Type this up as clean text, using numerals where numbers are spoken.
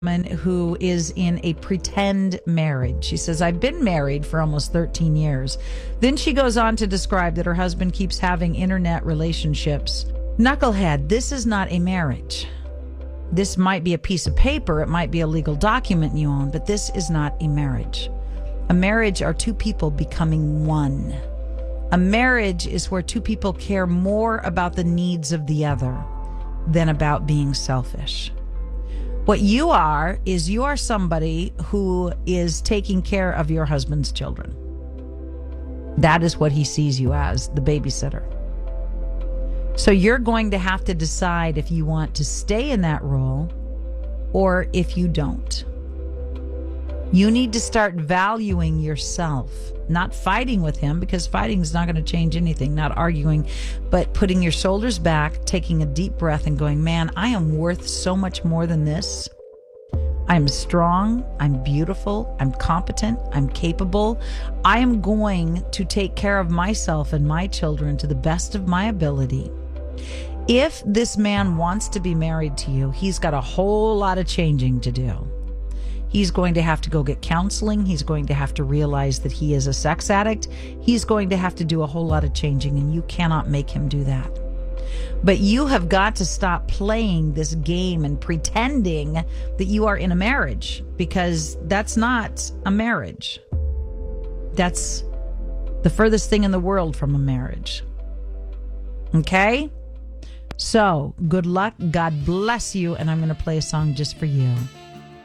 woman who is in a pretend marriage. She says, I've been married for almost 13 years. Then she goes on to describe that her husband keeps having internet relationships. Knucklehead, this is not a marriage. This might be a piece of paper. It might be a legal document you own, but this is not a marriage. A marriage are two people becoming one. A marriage is where two people care more about the needs of the other than about being selfish. What you are is you are somebody who is taking care of your husband's children. That is what he sees you as, the babysitter. So you're going to have to decide if you want to stay in that role or if you don't. You need to start valuing yourself, not fighting with him, because fighting is not going to change anything, not arguing, but putting your shoulders back, taking a deep breath and going, man, I am worth so much more than this. I'm strong, I'm beautiful, I'm competent, I'm capable. I am going to take care of myself and my children to the best of my ability. If this man wants to be married to you, he's got a whole lot of changing to do. He's going to have to go get counseling. He's going to have to realize that he is a sex addict. He's going to have to do a whole lot of changing, and you cannot make him do that. But you have got to stop playing this game and pretending that you are in a marriage, because that's not a marriage. That's the furthest thing in the world from a marriage. Okay? So, good luck. God bless you. And I'm going to play a song just for you.